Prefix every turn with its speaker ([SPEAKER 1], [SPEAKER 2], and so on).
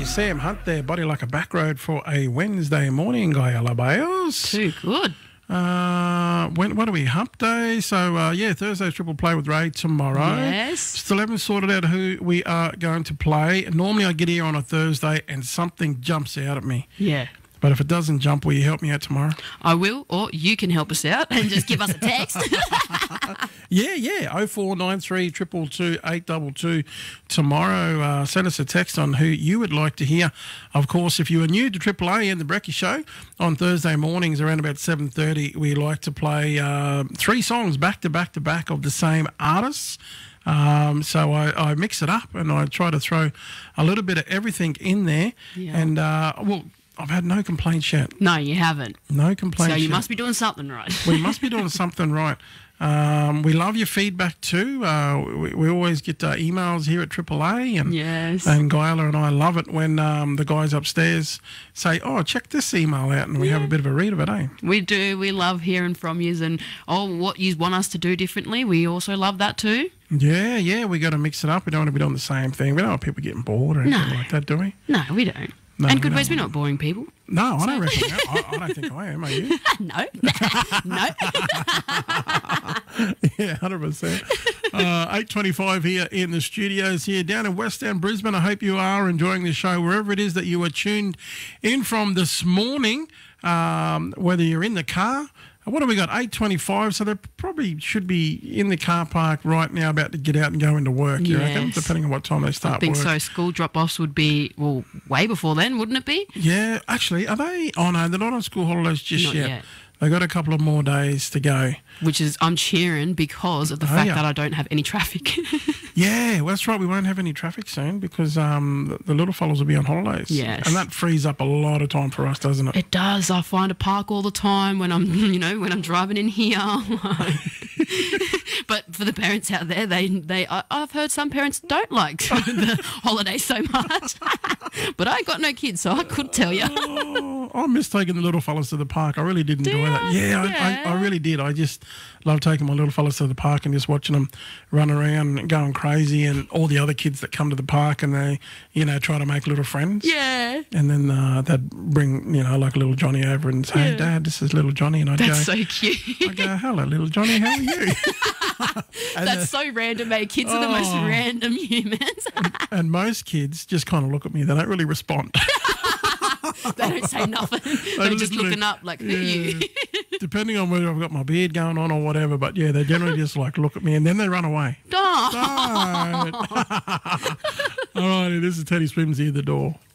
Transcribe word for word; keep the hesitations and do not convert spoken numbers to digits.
[SPEAKER 1] Sam Hunt there, Body Like a Back Road for a Wednesday morning, Guyala Bales.
[SPEAKER 2] Too good.
[SPEAKER 1] Uh, when, what are we, hump day? So, uh, yeah, Thursday's Triple Play with Ray tomorrow.
[SPEAKER 2] Yes.
[SPEAKER 1] Still haven't sorted out who we are going to play. Normally I get here on a Thursday and something jumps out at me.
[SPEAKER 2] Yeah.
[SPEAKER 1] But if it doesn't jump, will you help me out tomorrow?
[SPEAKER 2] I will, or you can help us out and just give us a text.
[SPEAKER 1] Yeah, yeah, oh four nine three, two two two, eight two two tomorrow. Uh, send us a text on who you would like to hear. Of course, if you are new to Triple A and the Brekkie Show, on Thursday mornings around about seven thirty, we like to play uh, three songs back to back to back of the same artists. Um, so I, I mix it up and I try to throw a little bit of everything in there.
[SPEAKER 2] Yeah.
[SPEAKER 1] And, uh, well, I've had no complaints yet.
[SPEAKER 2] No, you haven't.
[SPEAKER 1] No complaints
[SPEAKER 2] So you
[SPEAKER 1] yet.
[SPEAKER 2] must be doing something right.
[SPEAKER 1] We must be doing something right. Um, we love your feedback too. Uh, we, we always get uh, emails here at Triple A, and
[SPEAKER 2] Yes.
[SPEAKER 1] and Guyla and I love it when um, the guys upstairs say, "Oh, check this email out," and we have a bit of a read of it, eh?
[SPEAKER 2] We do. We love hearing from you and, oh, what you want us to do differently. We also love that too.
[SPEAKER 1] Yeah, yeah. We got to mix it up. We don't want to be doing the same thing. We don't want people getting bored or anything
[SPEAKER 2] No.
[SPEAKER 1] like that, do we?
[SPEAKER 2] No, we don't.
[SPEAKER 1] No,
[SPEAKER 2] and good
[SPEAKER 1] no.
[SPEAKER 2] ways, we're not boring people.
[SPEAKER 1] No, I don't reckon. I, I don't think I am. Are you?
[SPEAKER 2] No. No.
[SPEAKER 1] Yeah, one hundred percent. Uh, eight twenty-five here in the studios here down in West End, Brisbane. I hope you are enjoying the show wherever it is that you are tuned in from this morning, um, whether you're in the car. What have we got? eight twenty-five, so they probably should be in the car park right now about to get out and go into work, you reckon?
[SPEAKER 2] Yes.
[SPEAKER 1] Depending on what time they start
[SPEAKER 2] I think
[SPEAKER 1] work.
[SPEAKER 2] so. School drop-offs would be, well, way before then, wouldn't it be?
[SPEAKER 1] Yeah, actually, are they? Oh, no, they're not on school holidays just
[SPEAKER 2] Not
[SPEAKER 1] yet.
[SPEAKER 2] yet.
[SPEAKER 1] They've got a couple of more days to go.
[SPEAKER 2] Which is, I'm cheering because of the
[SPEAKER 1] Oh,
[SPEAKER 2] fact
[SPEAKER 1] yeah.
[SPEAKER 2] that I don't have any traffic.
[SPEAKER 1] Yeah, well, that's right. We won't have any traffic soon because um, the, the little fellas will be on holidays.
[SPEAKER 2] Yes.
[SPEAKER 1] And that frees up a lot of time for us, doesn't it?
[SPEAKER 2] It does. I find a park all the time when I'm, you know, when I'm driving in here. But for the parents out there, they, they, I, I've heard some parents don't like the holidays so much. But I got no kids, so I couldn't tell you.
[SPEAKER 1] Oh, I miss taking the little fellas to the park. I really did enjoy
[SPEAKER 2] Do
[SPEAKER 1] that.
[SPEAKER 2] ya?
[SPEAKER 1] Yeah, I,
[SPEAKER 2] Yeah.
[SPEAKER 1] I, I really did. I just love taking my little fellas to the park and just watching them run around and going crazy, and all the other kids that come to the park and they, you know, try to make little friends.
[SPEAKER 2] Yeah.
[SPEAKER 1] And then uh, they'd bring, you know, like little Johnny over and say,
[SPEAKER 2] Yeah.
[SPEAKER 1] "Hey, Dad, this is little Johnny." And I'd
[SPEAKER 2] That's
[SPEAKER 1] go,
[SPEAKER 2] so cute.
[SPEAKER 1] I'd go, "Hello, little Johnny, how are you?" And
[SPEAKER 2] That's so random, mate. Kids are the most
[SPEAKER 1] Oh.
[SPEAKER 2] random humans.
[SPEAKER 1] And most kids just kind of look at me. They don't really respond.
[SPEAKER 2] They don't say nothing. They're just
[SPEAKER 1] literally-
[SPEAKER 2] looking up like, who
[SPEAKER 1] Yeah.
[SPEAKER 2] you?
[SPEAKER 1] Depending on whether I've got my beard going on or whatever. But yeah, they generally just like look at me and then they run away.
[SPEAKER 2] Oh.
[SPEAKER 1] Don't. All righty, this is Teddy Swims here, the door.